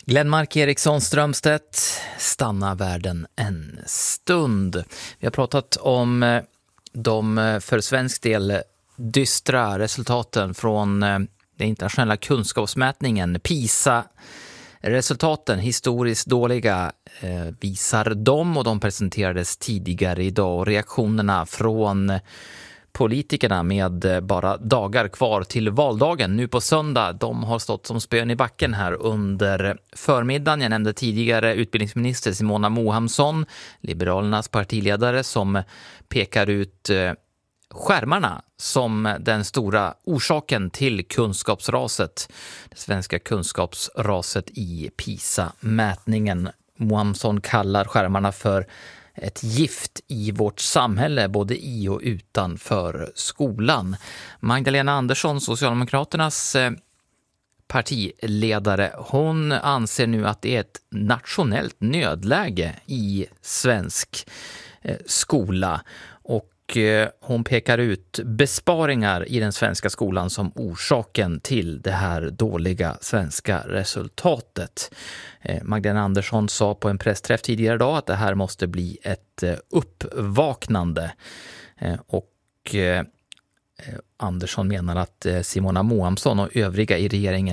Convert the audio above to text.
Glenmark Eriksson Strömstedt, stanna världen en stund. Vi har pratat om de för svensk del dystra resultaten från den internationella kunskapsmätningen. PISA-resultaten, historiskt dåliga, visar de, och de presenterades tidigare idag. Och reaktionerna från politikerna med bara dagar kvar till valdagen nu på söndag, de har stått som spön i backen här under förmiddagen. Jag nämnde tidigare utbildningsminister Simona Mohamsson, Liberalernas partiledare, som pekar ut skärmarna som den stora orsaken till kunskapsraset, det svenska kunskapsraset i PISA-mätningen. Mohamsson kallar skärmarna för ett gift i vårt samhälle, både i och utanför skolan. Magdalena Andersson, Socialdemokraternas partiledare, hon anser nu att det är ett nationellt nödläge i svensk skola. Och hon pekar ut besparingar i den svenska skolan som orsaken till det här dåliga svenska resultatet. Magdalena Andersson sa på en pressträff tidigare idag att det här måste bli ett uppvaknande. Och Andersson menar att Simona Mohamsson och övriga i regeringen